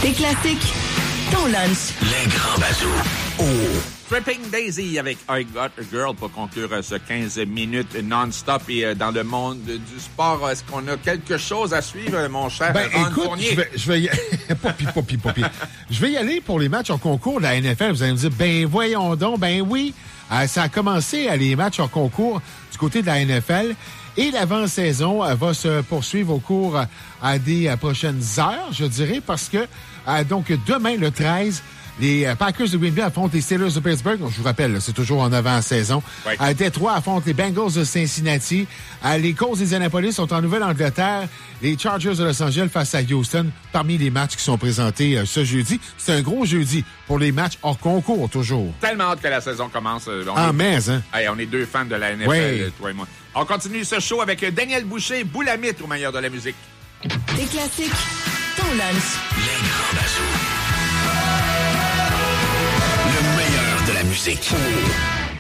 Des classiques, ton lunch. Les grands bazous. Oh! Tripping Daisy avec I Got a Girl pour conclure ce 15 minutes non-stop. Et dans le monde du sport, est-ce qu'on a quelque chose à suivre, mon cher Ron Fournier? Je vais y... Poppy. Je vais y aller pour les matchs en concours de la NFL. Vous allez me dire, ben voyons donc, ben oui. Ça a commencé, les matchs en concours du côté de la NFL. Et l'avant-saison va se poursuivre au cours des prochaines heures, je dirais, parce que donc demain, le 13, les Packers de Green Bay affrontent les Steelers de Pittsburgh. Je vous rappelle, là, c'est toujours en avant-saison. Oui. Détroit affronte les Bengals de Cincinnati. Les Colts d'Indianapolis sont en Nouvelle-Angleterre. Les Chargers de Los Angeles face à Houston, parmi les matchs qui sont présentés ce jeudi. C'est un gros jeudi pour les matchs hors concours, toujours. Tellement hâte que la saison commence. On est deux fans de la NFL, oui. Toi et moi. On continue ce show avec Daniel Boucher, Boulamite au meilleur de la musique. Des classiques, ton lunch. Les grands bazous. Le meilleur de la musique.